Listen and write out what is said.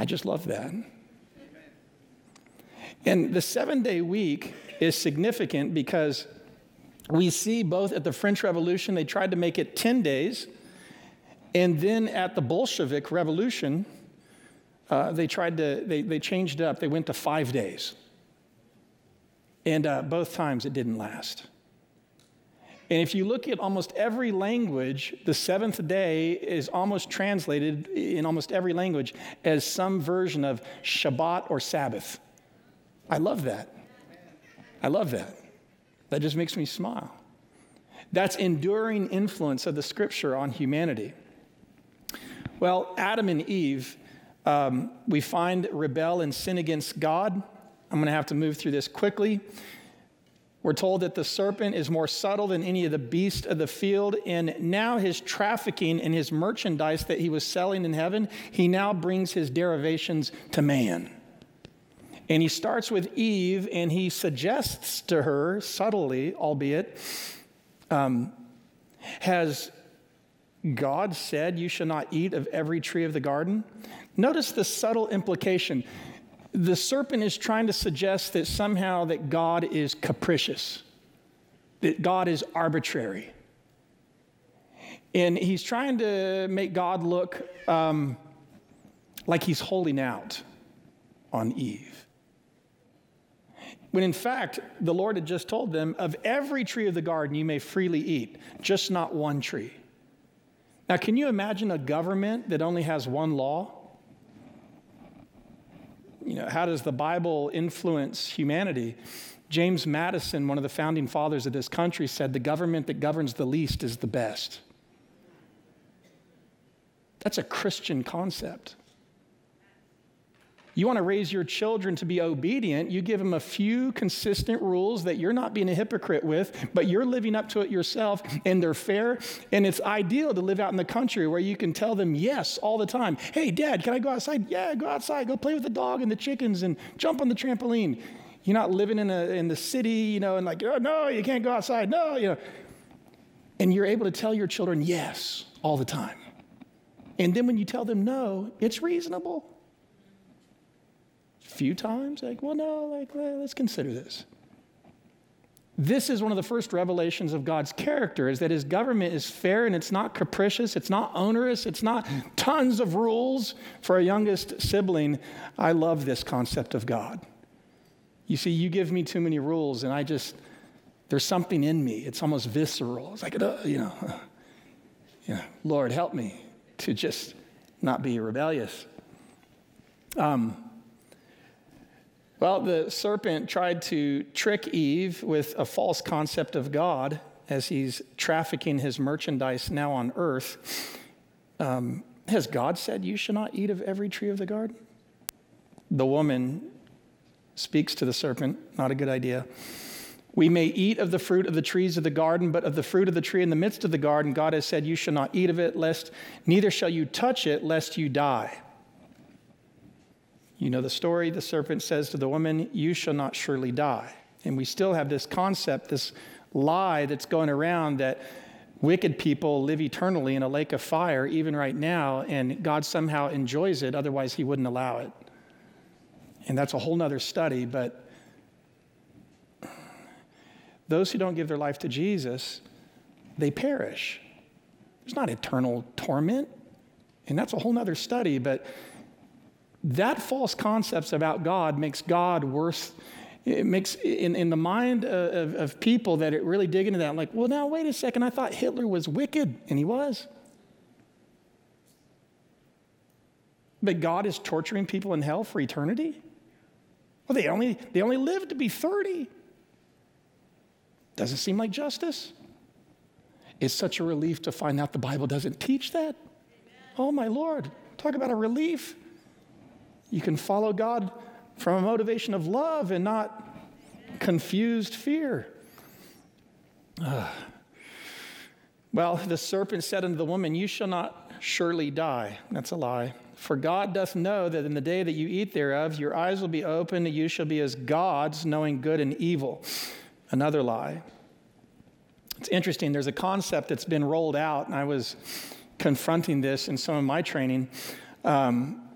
I just love that. And the 7-day week is significant because we see both at the French Revolution, they tried to make it 10 days. And then at the Bolshevik Revolution, they changed it up. They went to 5 days. And both times it didn't last. And if you look at almost every language, the seventh day is almost translated in almost every language as some version of Shabbat or Sabbath. I love that. I love that. That just makes me smile. That's enduring influence of the scripture on humanity. Well, Adam and Eve, we find rebel and sin against God. I'm going to have to move through this quickly. We're told that the serpent is more subtle than any of the beasts of the field, and now his trafficking and his merchandise that he was selling in heaven, he now brings his derivations to man. And he starts with Eve, and he suggests to her, subtly, albeit, has God said you shall not eat of every tree of the garden? Notice the subtle implication. The serpent is trying to suggest that somehow that God is capricious, that God is arbitrary. And he's trying to make God look like he's holding out on Eve. When in fact, the Lord had just told them, of every tree of the garden you may freely eat, just not one tree. Now, can you imagine a government that only has one law? You know, how does the Bible influence humanity? James Madison, one of the founding fathers of this country, said the government that governs the least is the best. That's a Christian concept. You want to raise your children to be obedient, you give them a few consistent rules that you're not being a hypocrite with, but you're living up to it yourself, and they're fair. And it's ideal to live out in the country where you can tell them yes all the time. Hey, Dad, can I go outside? Yeah, go outside. Go play with the dog and the chickens and jump on the trampoline. You're not living in the city, you know, and like, oh, no, you can't go outside. No, you know. And you're able to tell your children yes all the time. And then when you tell them no, it's reasonable. Few times, like, well, no, like, well, let's consider this. This is one of the first revelations of God's character, is that his government is fair and it's not capricious, it's not onerous, it's not tons of rules. For a youngest sibling, I love this concept of God. You see, you give me too many rules and there's something in me. It's almost visceral. It's like, Lord, help me to just not be rebellious. Well, the serpent tried to trick Eve with a false concept of God as he's trafficking his merchandise now on earth. Has God said you shall not eat of every tree of the garden? The woman speaks to the serpent, not a good idea. We may eat of the fruit of the trees of the garden, but of the fruit of the tree in the midst of the garden, God has said you shall not eat of it, neither shall you touch it, lest you die. You know the story. The serpent says to the woman, you shall not surely die. And we still have this concept, this lie that's going around that wicked people live eternally in a lake of fire, even right now, and God somehow enjoys it, otherwise he wouldn't allow it. And that's a whole nother study, but those who don't give their life to Jesus, they perish. There's not eternal torment, and that's a whole nother study, but that false concepts about God makes God worse. It makes, in the mind of people that really dig into that, like, well, now, wait a second, I thought Hitler was wicked, and he was. But God is torturing people in hell for eternity? Well, they only lived to be 30. Doesn't seem like justice. It's such a relief to find out the Bible doesn't teach that. Oh, my Lord, talk about a relief. You can follow God from a motivation of love and not confused fear. Well, the serpent said unto the woman, you shall not surely die. That's a lie. For God doth know that in the day that you eat thereof, your eyes will be opened, and you shall be as gods, knowing good and evil. Another lie. It's interesting. There's a concept that's been rolled out, and I was confronting this in some of my training.